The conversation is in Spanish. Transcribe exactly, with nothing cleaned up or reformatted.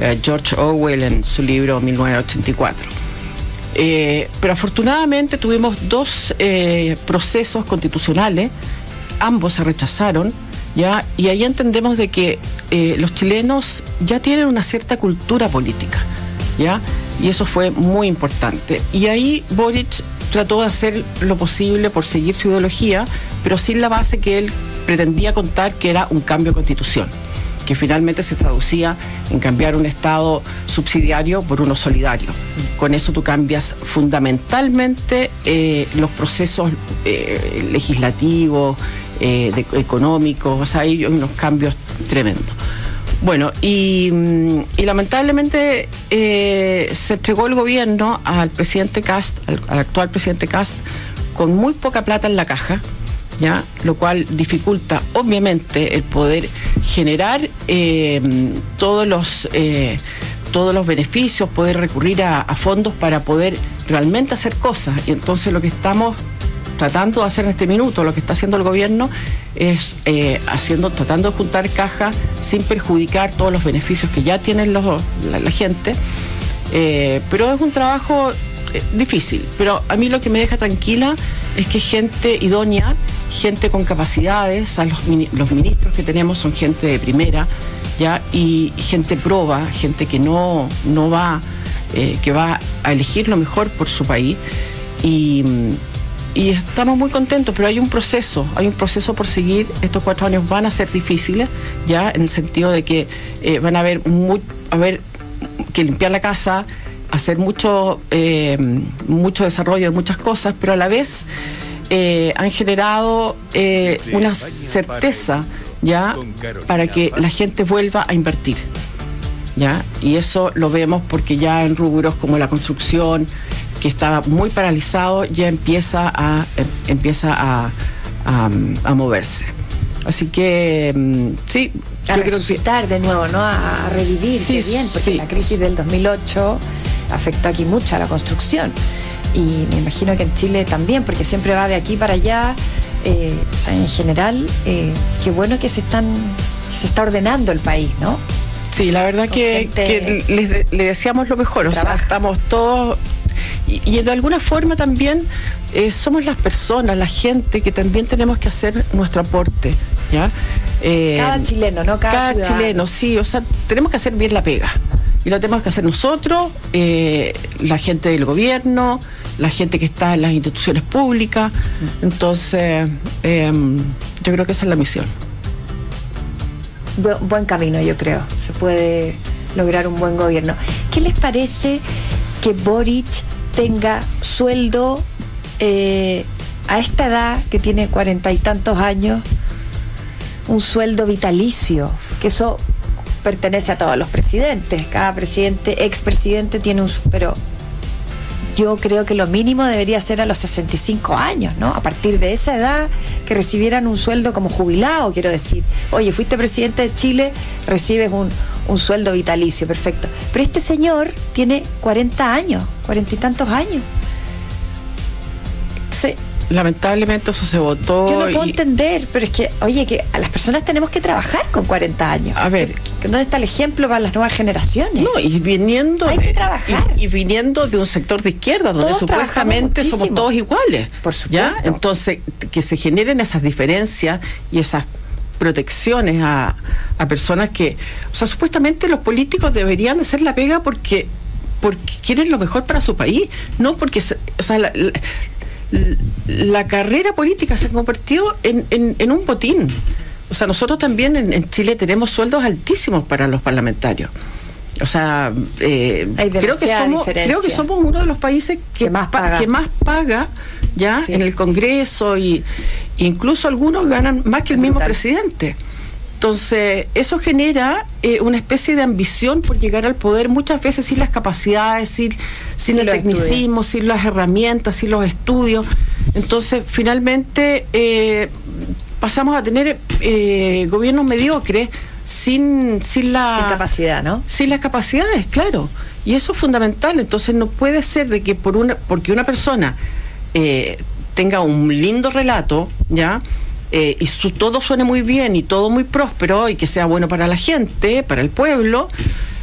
eh, George Orwell en su libro mil novecientos ochenta y cuatro. Eh, pero afortunadamente tuvimos dos eh, procesos constitucionales, ambos se rechazaron, ¿ya? Y ahí entendemos de que eh, los chilenos ya tienen una cierta cultura política, ¿ya? Y eso fue muy importante. Y ahí Boric trató de hacer lo posible por seguir su ideología, pero sin la base que él pretendía contar, que era un cambio de constitución, que finalmente se traducía en cambiar un Estado subsidiario por uno solidario. Con eso tú cambias fundamentalmente eh, los procesos eh, legislativos, eh, de, económicos, o sea, hay unos cambios tremendos. Bueno, y, y lamentablemente eh, se entregó el gobierno al presidente Kast, al, al actual presidente Kast, con muy poca plata en la caja, ¿ya? Lo cual dificulta obviamente el poder generar eh, todos los eh, todos los beneficios, poder recurrir a, a fondos para poder realmente hacer cosas. Y entonces lo que estamos tratando de hacer en este minuto, lo que está haciendo el gobierno es eh, haciendo, tratando de juntar cajas sin perjudicar todos los beneficios que ya tienen los, la, la gente, eh, pero es un trabajo eh, difícil. Pero a mí lo que me deja tranquila es que gente idónea, gente con capacidades, a los, los ministros que tenemos son gente de primera, ya, y, y gente proba, gente que no, no va, eh, que va a elegir lo mejor por su país, y, y estamos muy contentos, pero hay un proceso, hay un proceso por seguir. Estos cuatro años van a ser difíciles, ya, en el sentido de que eh, van a haber, muy, a haber que limpiar la casa, hacer mucho, eh, mucho desarrollo de muchas cosas, pero a la vez eh, han generado eh, una certeza, ya, para que la gente vuelva a invertir, ya, y eso lo vemos porque ya en rubros como la construcción, que estaba muy paralizado, ya empieza a empieza a, a, a moverse. Así que sí, a resucitar que... de nuevo, ¿no? A, a revivir, sí, qué bien, porque sí. La crisis del dos mil ocho afectó aquí mucho a la construcción, y me imagino que en Chile también, porque siempre va de aquí para allá. Eh, o sea, en general, eh, qué bueno que se están se está ordenando el país, ¿no? Sí, la verdad que, que les, les deseamos lo mejor. O sea, estamos todos, y, y de alguna forma también eh, somos las personas, la gente, que también tenemos que hacer nuestro aporte, ¿ya? Eh, cada chileno, ¿no? Cada, cada chileno, sí. O sea, tenemos que hacer bien la pega. Y lo tenemos que hacer nosotros, eh, la gente del gobierno, la gente que está en las instituciones públicas. Entonces, eh, yo creo que esa es la misión. Bu- buen camino, yo creo. Se puede lograr un buen gobierno. ¿Qué les parece que Boric tenga sueldo eh, a esta edad, que tiene cuarenta y tantos años, un sueldo vitalicio? Que eso pertenece a todos los presidentes. Cada presidente, expresidente tiene un... Pero yo creo que lo mínimo debería ser a los sesenta y cinco años, ¿no? A partir de esa edad, que recibieran un sueldo como jubilado, quiero decir. Oye, fuiste presidente de Chile, recibes un, un sueldo vitalicio, perfecto. Pero este señor tiene cuarenta años, cuarenta y tantos años. Entonces, lamentablemente eso se votó. Yo no puedo y... entender, pero es que, oye, que a las personas tenemos que trabajar con cuarenta años. A ver, ¿dónde está el ejemplo para las nuevas generaciones? No, y viniendo hay de, que trabajar. Y, y viniendo de un sector de izquierda, donde todos supuestamente somos todos iguales. Por supuesto. ¿Ya? Entonces, que se generen esas diferencias y esas protecciones a, a personas que, o sea, supuestamente los políticos deberían hacer la pega porque porque quieren lo mejor para su país, no porque, o sea, la, la, la carrera política se ha convertido en, en, en un botín. O sea, nosotros también en, en Chile tenemos sueldos altísimos para los parlamentarios. O sea, eh, creo que somos creo que somos uno de los países que, que más paga, que más paga ya, sí, en el Congreso, y incluso algunos ganan más que el mismo presidente. Entonces, eso genera eh, una especie de ambición por llegar al poder, muchas veces sin las capacidades, sin, sin el tecnicismo, estudios, sin las herramientas, sin los estudios. Entonces, finalmente, eh, pasamos a tener eh, gobiernos mediocres sin, sin la... Sin capacidad, ¿no? Sin las capacidades, claro. Y eso es fundamental. Entonces, no puede ser de que por una porque una persona eh, tenga un lindo relato, ¿ya?, Eh, y su, todo suene muy bien y todo muy próspero y que sea bueno para la gente, para el pueblo,